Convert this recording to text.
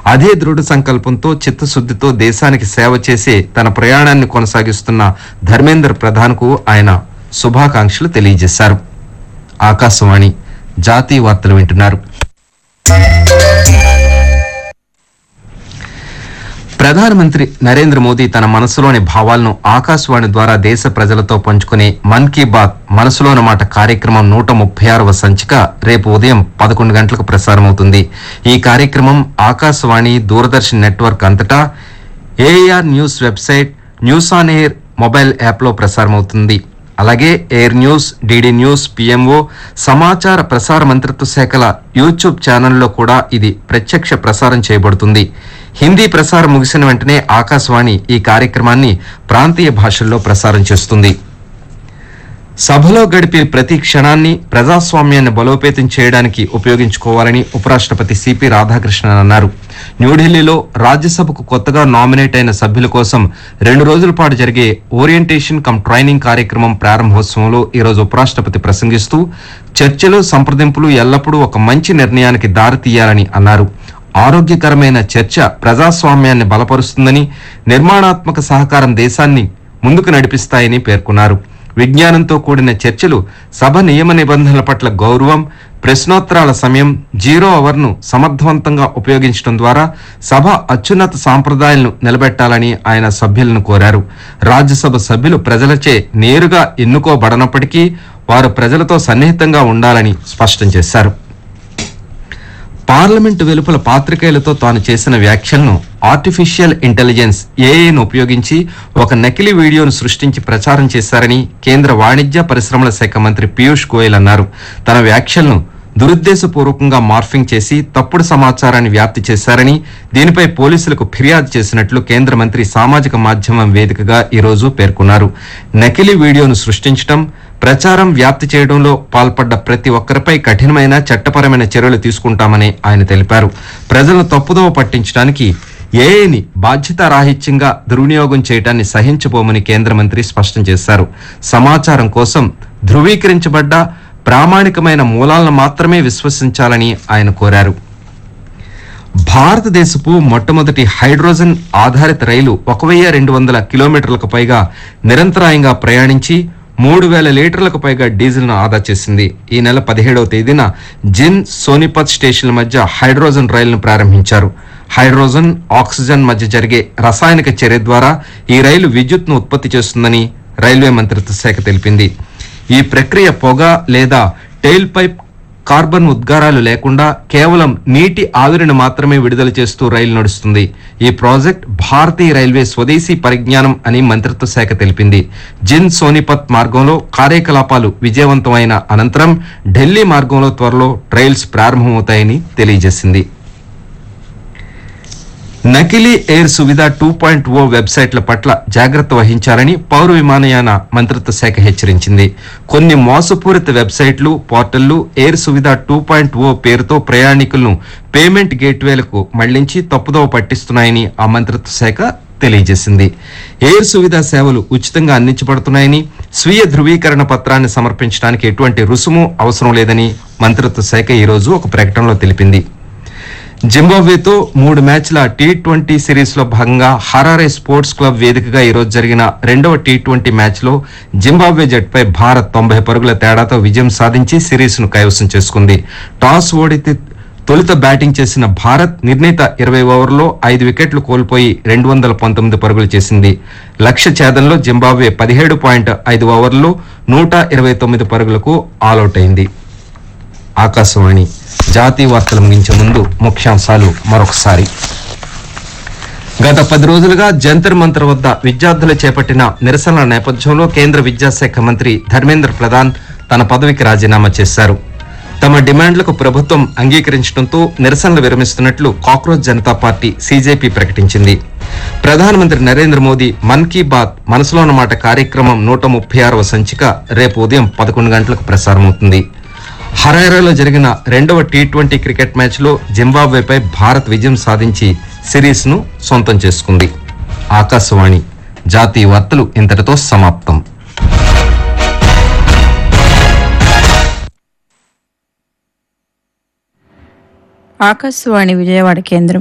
అదే దృఢ సంకల్పంతో చిత్తశుద్దితో దేశానికి సేవ చేసే తన ప్రయాణాన్ని కొనసాగిస్తున్న ధర్మేంద్ర ప్రధాన్ కు ఆయన శుభాకాంక్షలు తెలియజేశారు. ఆకాశవాణి జాతీయ వార్తలు వింటున్నారు. ప్రధానమంత్రి నరేంద్ర మోదీ తన మనసులోని భావాలను ఆకాశవాణి ద్వారా దేశ ప్రజలతో పంచుకునే మన్ కీ బాత్ మనసులోని మాట కార్యక్రమం 136వ సంచిక రేపు ఉదయం 11 గంటలకు ప్రసారమవుతుంది. ఈ కార్యక్రమం ఆకాశవాణి, దూరదర్శన్ నెట్వర్క్ అంతటా AR news website, news on air mobile యాప్లో ప్రసారమవుతుంది. అలాగే air news, DD news, PMO, సమాచార ప్రసార మంత్రిత్వ శాఖల యూట్యూబ్ ఛానల్లో కూడా ఇది ప్రత్యక్ష ప్రసారం చేయబడుతుంది. హిందీ ప్రసారం ముగిసిన వెంటనే ఆకాశవాణి ఈ కార్యక్రమాన్ని ప్రాంతీయ భాషల్లో ప్రసారం చేస్తుంది. సభలో గడిపే ప్రతి క్షణాన్ని ప్రజాస్వామ్యాన్ని బలోపేతం చేయడానికి ఉపయోగించుకోవాలని ఉపరాష్ట్రపతి సిపి రాధాకృష్ణన్ అన్నారు. న్యూఢిల్లీలో రాజ్యసభకు కొత్తగా నామినేట్ అయిన సభ్యుల కోసం 2 రోజుల పాటు జరిగే ఓరియంటేషన్ కమ్ ట్రైనింగ్ కార్యక్రమం ప్రారంభోత్సవంలో ఈరోజు ఉపరాష్ట్రపతి ప్రసంగిస్తూ చర్చలు, సంప్రదింపులు ఎల్లప్పుడూ ఒక మంచి నిర్ణయానికి దారితీయాలని అన్నారు. ఆరోగ్యకరమైన చర్చ ప్రజాస్వామ్యాన్ని బలపరుస్తుందని, నిర్మాణాత్మక సహకారం దేశాన్ని ముందుకు నడిపిస్తాయని పేర్కొన్నారు. విజ్ఞానంతో కూడిన చర్చలు, సభ నియమ నిబంధనల పట్ల గౌరవం, ప్రశ్నోత్తరాల సమయం, 0 అవర్ను సమర్థవంతంగా ఉపయోగించడం ద్వారా సభ అత్యున్నత సాంప్రదాయాలను నిలబెట్టాలని ఆయన సభ్యులను కోరారు. రాజ్యసభ సభ్యులు ప్రజలచే నేరుగా ఎన్నుకోబడనప్పటికీ వారు ప్రజలతో సన్నిహితంగా ఉండాలని స్పష్టం చేశారు. పార్లమెంటు వెలుపల పాత్రికేయులతో తాను చేసిన వ్యాఖ్యలను ఆర్టిఫిషియల్ ఇంటెలిజెన్స్ ఏఐను ఉపయోగించి ఒక నకిలీ వీడియోను సృష్టించి ప్రచారం చేశారని కేంద్ర వాణిజ్య పరిశ్రమల శాఖ మంత్రి పీయూష్ గోయల్ అన్నారు. తన వ్యాఖ్యలను దురుద్దేశపూర్వకంగా మార్ఫింగ్ చేసి తప్పుడు సమాచారాన్ని వ్యాప్తి చేశారని, దీనిపై పోలీసులకు ఫిర్యాదు చేసినట్లు కేంద్ర మంత్రి సామాజిక మాధ్యమం వేదికగా ఈరోజు పేర్కొన్నారు. నకిలీ వీడియోను సృష్టించడం, ప్రచారం, వ్యాప్తి చేయడంలో పాల్పడ్డ ప్రతి ఒక్కరిపై కఠినమైన చట్టపరమైన చర్యలు తీసుకుంటామని ఆయన తెలిపారు. ప్రజలను తప్పుదోవ పట్టించడానికి ఏఐని బాధ్యతారాహిత్యంగా దుర్వినియోగం చేయడాన్ని సహించబోమని కేంద్ర మంత్రి స్పష్టం చేశారు. సమాచారం కోసం ధృవీకరించబడ్డ ప్రామాణికమైన మూలాలను మాత్రమే విశ్వసించాలని ఆయన కోరారు. భారతదేశపు మొట్టమొదటి హైడ్రోజన్ ఆధారిత రైలు 1200 కిలోమీటర్లకు పైగా నిరంతరాయంగా ప్రయాణించి 3000 లీటర్లకు పైగా డీజిల్ ను ఆదా చేసింది. ఈ నెల 17వ తేదీన జిన్, సోనిపత్ స్టేషన్ల మధ్య హైడ్రోజన్ రైలును ప్రారంభించారు. హైడ్రోజన్, ఆక్సిజన్ మధ్య జరిగే రసాయనిక చర్య ద్వారా ఈ రైలు విద్యుత్ను ఉత్పత్తి చేస్తుందని రైల్వే మంత్రిత్వ శాఖ తెలిపింది. ఈ ప్రక్రియ పొగ లేదా టెయిల్ పైప్ కార్బన్ ఉద్గారాలు లేకుండా కేవలం నీటి ఆవిరిని మాత్రమే విడుదల చేస్తూ రైలు నడుస్తుంది. ఈ ప్రాజెక్ట్ భారతీయ రైల్వే స్వదేశీ పరిజ్ఞానం అని మంత్రిత్వ శాఖ తెలిపింది. జిన్, సోనిపత్ మార్గంలో కార్యకలాపాలు విజయవంతమైన అనంతరం ఢిల్లీ మార్గంలో త్వరలో ట్రయల్స్ ప్రారంభమవుతాయని తెలియజేసింది. నకిలీ ఎయిర్ సువిధ 2.0 వెబ్సైట్ల పట్ల జాగ్రత్త వహించాలని పౌర విమానయాన మంత్రిత్వ శాఖ హెచ్చరించింది. కొన్ని మోసపూరిత వెబ్సైట్లు, పోర్టళ్లు ఎయిర్ సువిధ 2.0 పేరుతో ప్రయాణికులను పేమెంట్ గేట్వేలకు మళ్లించి తప్పుదోవ పట్టిస్తున్నాయని ఆ మంత్రిత్వ శాఖ తెలియజేసింది. ఎయిర్ సువిధ సేవలు ఉచితంగా అందించబడుతున్నాయని, స్వీయ ధృవీకరణ పత్రాన్ని సమర్పించడానికి ఎటువంటి రుసుము అవసరం లేదని మంత్రిత్వ శాఖ ఈరోజు ఒక ప్రకటనలో తెలిపింది. జింబాబ్వేతో 3 మ్యాచ్ల T20 సిరీస్ లో భాగంగా హరారే స్పోర్ట్స్ క్లబ్ వేదికగా ఈరోజు జరిగిన 2వ T20 మ్యాచ్ లో జింబాబ్వే జట్టుపై భారత్ 90 పరుగుల తేడాతో విజయం సాధించి సిరీస్ ను కైవసం చేసుకుంది. టాస్ ఓడి తొలుత బ్యాటింగ్ చేసిన భారత్ నిర్ణీత 20 ఓవర్లో 5 వికెట్లు కోల్పోయి 219 పరుగులు చేసింది. లక్ష్య ఛేదంలో జింబాబ్వే 17.5 ఓవర్లలో 129 పరుగులకు ఆలౌట్ అయింది. ఆకాశవాణి జాతీయ వార్తలు ముగించే ముందు ముఖ్యాంశాలు మరొకసారి. గత 10 రోజులుగా జంతర్ మంతర్ వద్ద విద్యార్థులు చేపట్టిన నిరసనల నేపథ్యంలో కేంద్ర విద్యాశాఖ మంత్రి ధర్మేంద్ర ప్రధాన్ తన పదవికి రాజీనామా చేశారు. తమ డిమాండ్లకు ప్రభుత్వం అంగీకరించడంతో నిరసనలు విరమిస్తున్నట్లు కాక్రోచ్ జనతా పార్టీ సిజేపీ ప్రకటించింది. ప్రధానమంత్రి నరేంద్ర మోదీ మన్ కీ బాత్ మనసులోని మాట కార్యక్రమం 136వ సంచిక రేపు ఉదయం 11 గంటలకు ప్రసారమవుతుంది. హరారేలో జరిగిన 2వ T20 క్రికెట్ మ్యాచ్ లో జింబాబ్వేపై భారత్ విజయం సాధించి సిరీస్ ను సొంతం చేసుకుంది. ఆకాశవాణి జాతీయ వార్తలు ఇంతటితో సమాప్తం. ఆకాశవాణి విజయవాడ కేంద్రం